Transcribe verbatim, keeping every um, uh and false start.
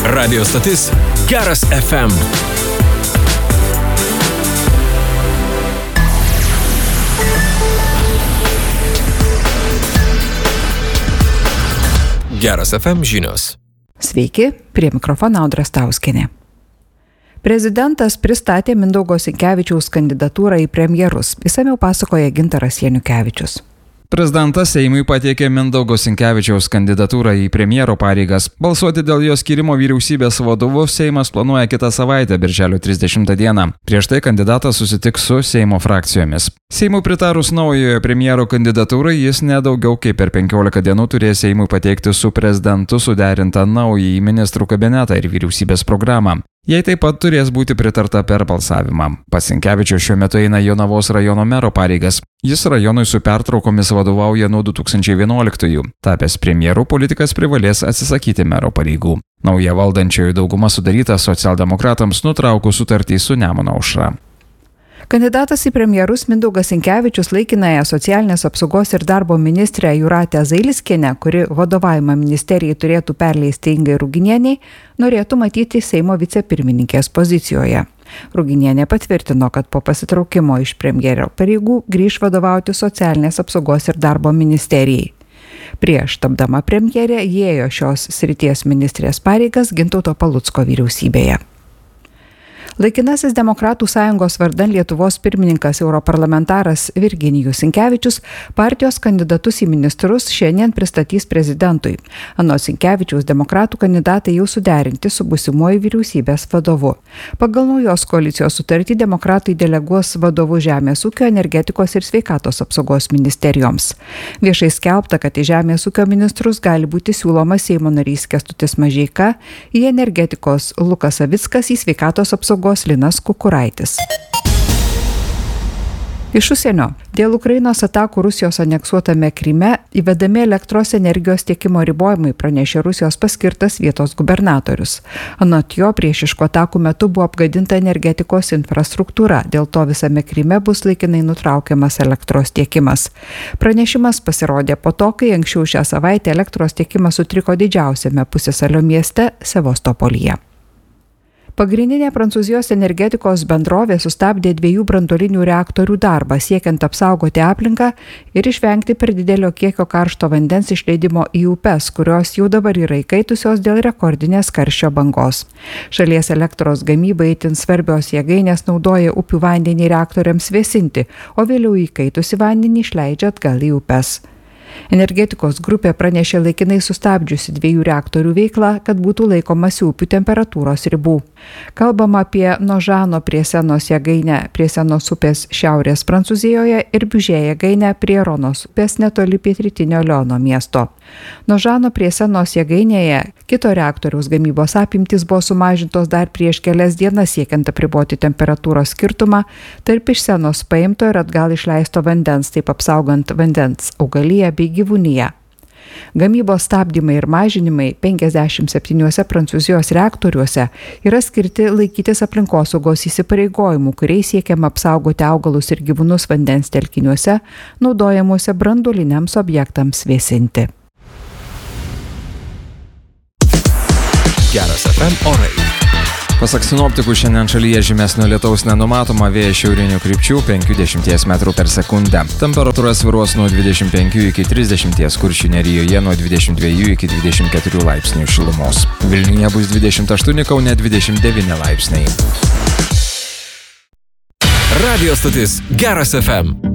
Radio stotis Geras F M. Geras F M žinios. Sveiki, prie mikrofono Audra Stauskienė. Prezidentas pristatė Mindaugo Sinkevičiaus kandidatūrą į premjerus. Išsamiau pasakoja Gintaras Janukevičius. Prezidentas Seimui pateikė Mindaugo Sinkevičiaus kandidatūrą į premjero pareigas. Balsuoti dėl jo skyrimo vyriausybės vadovu Seimas planuoja kitą savaitę, birželio trisdešimtą dieną. Prieš tai kandidatas susitiks su Seimo frakcijomis. Seimui pritarus naujojo premjero kandidatūrai, jis nedaugiau kaip per penkiolika dienų turės Seimui pateikti su prezidentu suderintą naująjį ministrų kabinetą ir vyriausybės programą. Jei taip pat turės būti pritarta per balsavimą. Pas Sinkevičius šiuo metu eina Jonavos rajono mero pareigas. Jis rajonui su pertraukomis vadovauja nuo du tūkstančiai vienuoliktųjų. Tapęs premjeru, politikas privalės atsisakyti mero pareigų. Nauja valdančioji dauguma sudaryta socialdemokratams nutraukus sutartį su Nemuno aušra. Kandidatas į premjerus Mindaugas Sinkevičius laikinąją socialinės apsaugos ir darbo ministrę Jūratę Zailskienę, kuri vadovavimą ministerijai turėtų perleisti Ingai Ruginienei, norėtų matyti Seimo vicepirmininkės pozicijoje. Ruginienė patvirtino, kad po pasitraukimo iš premjerio pareigų grįš vadovauti socialinės apsaugos ir darbo ministerijai. Prieš tapdama premjerė ėjo šios srities ministrės pareigas Gintauto Palucko vyriausybėje. Laikinasis Demokratų sąjungos vardan Lietuvos pirmininkas europarlamentaras Virginijus Sinkevičius partijos kandidatus į ministrus šiandien pristatys prezidentui. Anot Sinkevičiaus, demokratų kandidatai jau suderinti su būsimuoju vyriausybės vadovu. Pagal naujos koalicijos sutartį demokratai deleguos vadovų žemės ūkio, energetikos ir sveikatos apsaugos ministerijoms. Viešai skelbta, kad į žemės ūkio ministrus gali būti siūlomas Seimo narys Kęstutis Mažeika, į energetikos Lukas Savickas, į sveikatos apsaugos Linas Kukuraitis. Iš užsienio. Dėl Ukrainos atakų Rusijos aneksuotame Kryme įvedami elektros energijos tiekimo ribojimai, pranešė Rusijos paskirtas vietos gubernatorius. Anot jo, priešiškų atakų metu buvo apgadinta energetikos infrastruktūra, dėl to visame Kryme bus laikinai nutraukiamas elektros tiekimas. Pranešimas pasirodė po to, kai anksčiau šią savaitę elektros tiekimas sutriko didžiausiame pusiasalio mieste Sevastopolyje. Pagrindinė Prancūzijos energetikos bendrovė sustabdė dviejų branduolinių reaktorių darbą, siekiant apsaugoti aplinką ir išvengti per didelio kiekio karšto vandens išleidimo į upes, kurios jau dabar yra įkaitusios dėl rekordinės karščio bangos. Šalies elektros gamybai itin svarbios jėgainės naudoja upių vandenį reaktoriams vėsinti, o vėliau įkaitusi vandenį išleidžia atgal į upes. Energetikos grupė pranešė laikinai sustabdžiusi dviejų reaktorių veiklą, kad būtų laikomasi upių temperatūros ribų. Kalbama apie Nožano prie Senos jėgainę prie Senos upės šiaurės Prancūzijoje ir Biužė jėgainę prie Ronos upės netoli pietrytinio Liono miesto. Nožano prie Senos jėgainėje kito reaktoriaus gamybos apimtys buvo sumažintos dar prieš kelias dienas, siekiant apriboti temperatūros skirtumą tarp iš Senos paimto ir atgal išleisto vandens, taip apsaugant vandens augaliją bei gyvūniją. Gamybos stabdymai ir mažinimai penkiasdešimt septyniuose Prancūzijos reaktoriuose yra skirti laikytis aplinkosaugos įsipareigojimų, kuriais siekiama apsaugoti augalus ir gyvūnus vandens telkiniuose, naudojamuose branduoliniams objektams vėsinti. Geras F M orai. Pasak sinoptikų, šiandien šalyje žymesnio lietaus nenumatoma, vėjas šiaurinių krypčių penki dešimties metrų per sekundę. Temperatūra svyruos nuo dvidešimt penkių iki trisdešimt, Kuršių nerijoje nuo dvidešimt dviejų iki dvidešimt keturių laipsnių šilumos. Vilniuje bus dvidešimt aštuoni, Kaune dvidešimt devyni laipsniai. Radio stotis Geras F M.